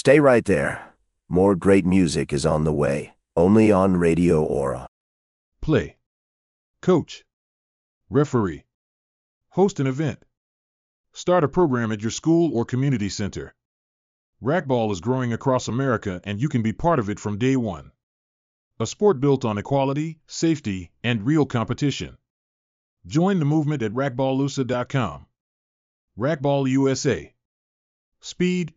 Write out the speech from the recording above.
Stay right there. More great music is on the way, only on Radio Aura. Play. Coach. Referee. Host an event. Start a program at your school or community center. Racquetball is growing across America and you can be part of it from day one. A sport built on equality, safety, and real competition. Join the movement at racquetballusa.com. Racquetball USA. Speed,